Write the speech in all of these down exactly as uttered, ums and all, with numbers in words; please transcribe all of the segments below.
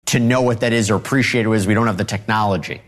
to know what that is or appreciate it as we don't have the technology?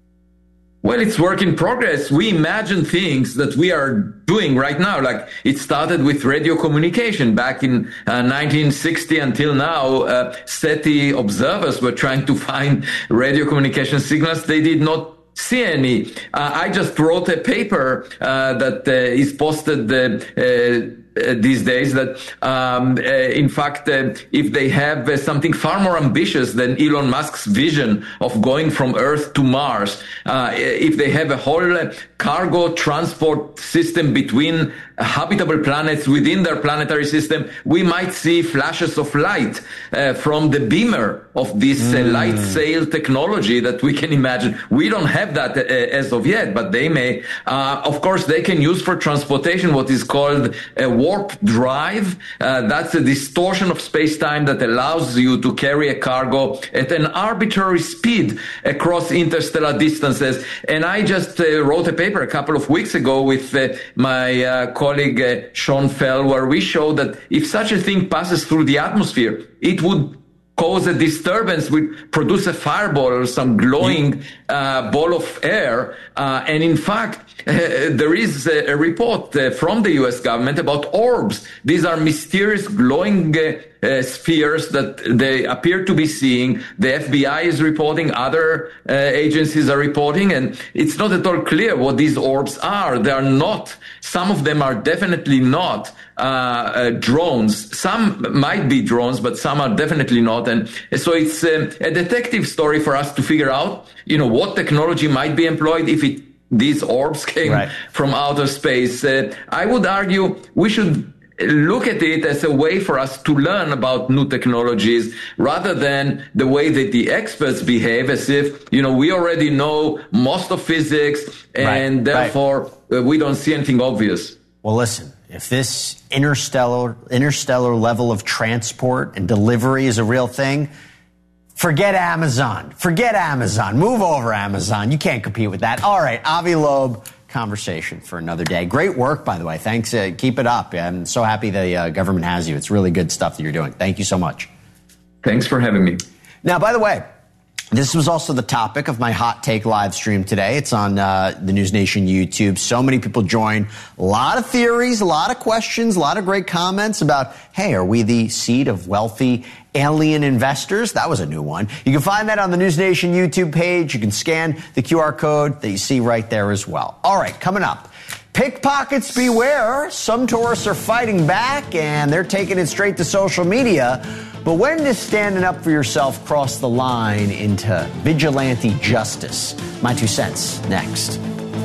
Well, it's work in progress. We imagine things that we are doing right now. Like it started with radio communication back in uh, nineteen sixty until now. Uh, SETI observers were trying to find radio communication signals. They did not see any. Uh, I just wrote a paper uh, that uh, is posted uh, uh, these days that, um, uh, in fact, uh, if they have uh, something far more ambitious than Elon Musk's vision of going from Earth to Mars, uh, if they have a whole uh, cargo transport system between habitable planets within their planetary system, we might see flashes of light uh, from the beamer of this mm. uh, light sail technology that we can imagine. We don't have that uh, as of yet, but they may. Uh, of course, they can use for transportation what is called a warp drive. Uh, that's a distortion of space-time that allows you to carry a cargo at an arbitrary speed across interstellar distances. And I just uh, wrote a paper a couple of weeks ago with uh, my uh, colleague uh, Sean Fell, where we showed that if such a thing passes through the atmosphere, it would cause a disturbance, would produce a fireball or some glowing uh, ball of air. Uh, and in fact, uh, there is a, a report uh, from the U S government about orbs. These are mysterious glowing uh, uh, spheres that they appear to be seeing. The F B I is reporting, other uh, agencies are reporting, and it's not at all clear what these orbs are. They are not, some of them are definitely not uh, uh drones. Some might be drones, but some are definitely not. And so it's um, a detective story for us to figure out, you know, what technology might be employed if it, these orbs came right. from outer space. Uh, I would argue we should look at it as a way for us to learn about new technologies rather than the way that the experts behave, as if, you know, we already know most of physics and right. therefore right. we don't see anything obvious. Well, listen, if this interstellar interstellar level of transport and delivery is a real thing, forget Amazon. Forget Amazon. Move over Amazon. You can't compete with that. All right, Avi Loeb, conversation for another day. Great work, by the way. Thanks. Uh, keep it up. I'm so happy the uh, government has you. It's really good stuff that you're doing. Thank you so much. Thanks for having me. Now, by the way, this was also the topic of my Hot Take live stream today. It's on uh, the News Nation YouTube. So many people join. A lot of theories, a lot of questions, a lot of great comments about, hey, are we the seed of wealthy alien investors? That was a new one. You can find that on the News Nation YouTube page. You can scan the Q R code that you see right there as well. All right, coming up. Pickpockets beware. Some tourists are fighting back and they're taking it straight to social media. But when does standing up for yourself cross the line into vigilante justice? My two cents next.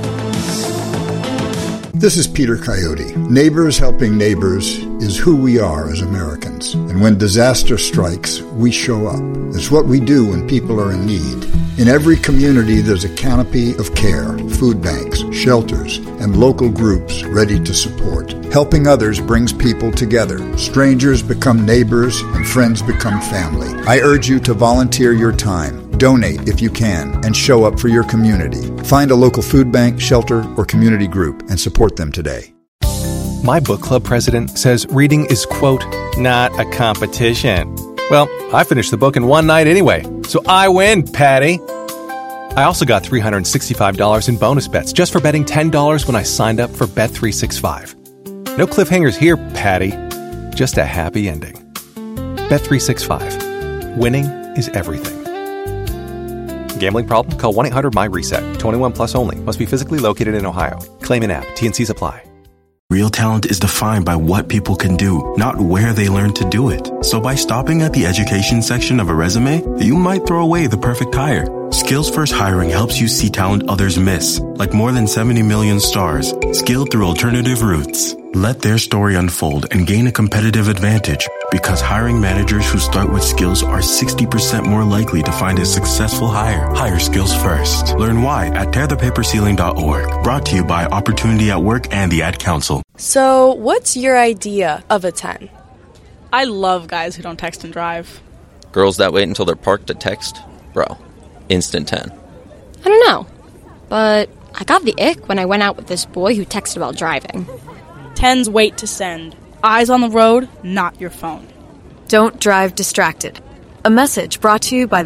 This is Peter Coyote. Neighbors helping neighbors is who we are as Americans. And when disaster strikes, we show up. It's what we do when people are in need. In every community, there's a canopy of care, food banks, shelters, and local groups ready to support. Helping others brings people together. Strangers become neighbors, and friends become family. I urge you to volunteer your time. Donate if you can, and show up for your community. Find a local food bank, shelter, or community group and support them today. My book club president says reading is, quote, not a competition. Well, I finished the book in one night anyway, so I win, Patty. I also got three hundred sixty-five dollars in bonus bets just for betting ten dollars when I signed up for Bet three sixty-five. No cliffhangers here, Patty. Just a happy ending. Bet three sixty-five. Winning is everything. Gambling problem? Call one eight hundred my reset. twenty-one plus only. Must be physically located in Ohio. Claim in app. T N Cs apply. Real talent is defined by what people can do, not where they learn to do it. So by stopping at the education section of a resume, you might throw away the perfect hire. Skills First Hiring helps you see talent others miss, like more than seventy million stars, skilled through alternative routes. Let their story unfold and gain a competitive advantage, because hiring managers who start with skills are sixty percent more likely to find a successful hire. Hire skills first. Learn why at tear the paper ceiling dot org. Brought to you by Opportunity at Work and the Ad Council. So, what's your idea of a ten? I love guys who don't text and drive. Girls that wait until they're parked to text? Bro, instant ten. I don't know, but I got the ick when I went out with this boy who texted while driving. Tens wait to send. Eyes on the road, not your phone. Don't drive distracted. A message brought to you by the